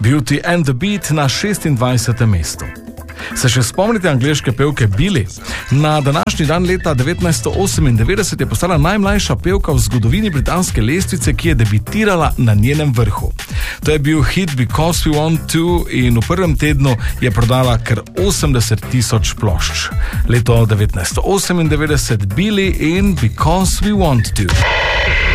Beauty and the Beat na 26. mestu. Se še spomnite angleške pevke Billie? Na današnji dan leta 1998 je postala najmlajša pevka v zgodovini britanske lestvice, ki je debitirala na njenem vrhu. To je bil hit Because We Want To in v prvem tednu je prodala kar 80,000 plošč. Leto 1998, Billie in Because We Want To.